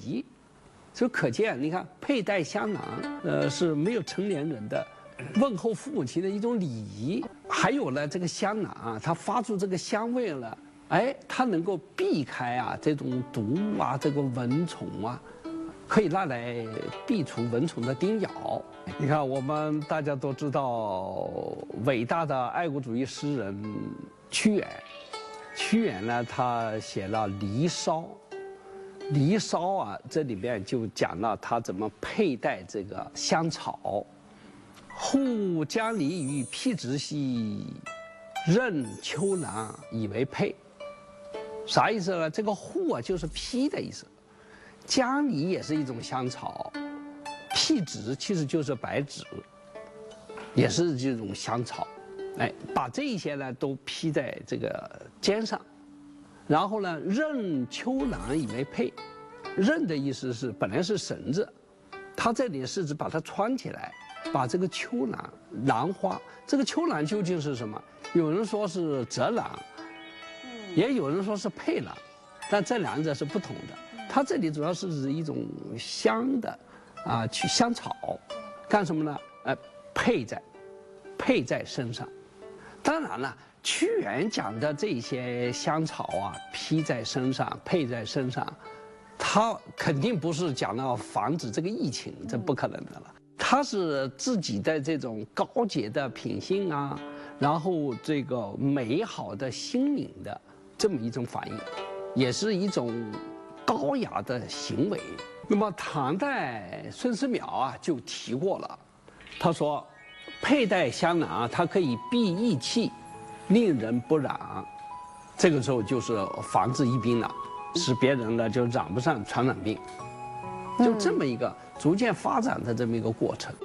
仪，就可见你看佩戴香囊，是没有成年人的问候父母亲的一种礼仪。还有呢，这个香囊啊，它发出这个香味了，哎，它能够避开啊这种毒物啊，这个蚊虫啊，可以拿来避除蚊虫的叮咬。你看，我们大家都知道伟大的爱国主义诗人屈原。屈原呢，他写了《离骚》，《离骚》啊，这里面就讲了他怎么佩戴这个香草。护将离于辟直兮，任秋囊以为佩。啥意思呢？这个护啊，就是披的意思。将离也是一种香草，辟直其实就是白芷，也是这种香草。哎，把这一些呢都披在这个肩上，然后呢，任秋囊以为佩。任的意思是本来是绳子，它这里是指把它穿起来。把这个秋囊囊花，这个秋囊究竟是什么？有人说是折囊，也有人说是佩囊，但这两者是不同的。它这里主要是指一种香的，去香草，干什么呢？佩在身上。当然了，屈原讲的这些香草啊，披在身上，佩在身上，他肯定不是讲到防止这个疫情，这不可能的了。他是自己的这种高洁的品性啊，然后这个美好的心灵的这么一种反应，也是一种高雅的行为。那么唐代孙思邈啊就提过了，他说，佩戴香囊，它可以避疫气，令人不染。这个时候就是防治疫病了，使别人呢就染不上传染病，就这么一个逐漸發展嘅這麼一個過程。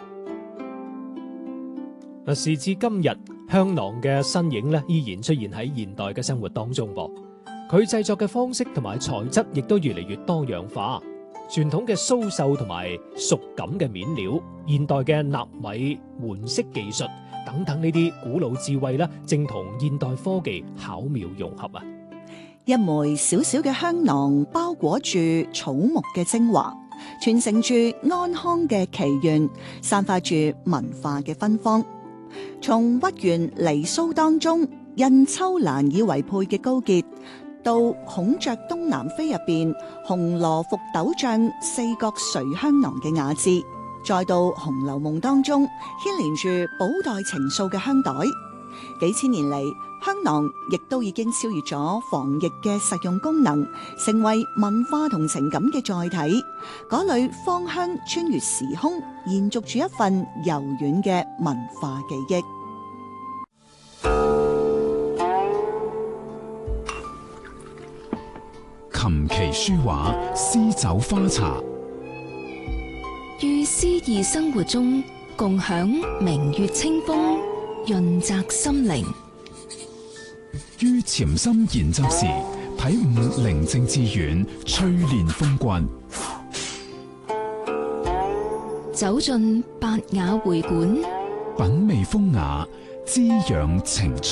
時至今日，香囊嘅身影咧依然出現喺現代嘅生活當中噃。佢製作嘅方式同埋材質亦都越嚟越多樣化。傳統嘅蘇繡同埋熟感嘅面料，現代嘅納米門式技術等等呢啲古老智慧咧，正同現代科技巧妙融合啊！ 一枚小小嘅香囊包裹住草木嘅精華，傳承住安康嘅祈願，散發住文化嘅芬芳。從屈原離騷當中印秋蘭以為佩嘅高潔，到孔雀東南飛入邊紅羅浮斗帳四角垂香囊嘅雅致，再到《紅樓夢》當中牽連住寶黛情愫嘅香袋，幾千年嚟，香囊亦都已經超越咗防疫嘅實用功能，成為文化同情感嘅載體。嗰類芳香穿越時空，延續住一份柔軟嘅文化記憶。 琴棋書畫詩酒花茶， 於詩意生活中共享明月清風，潤澤心靈。 於潛心研習時，體悟寧靜致遠，淬煉風骨。 走進百雅會館， 品味風雅，滋養情趣。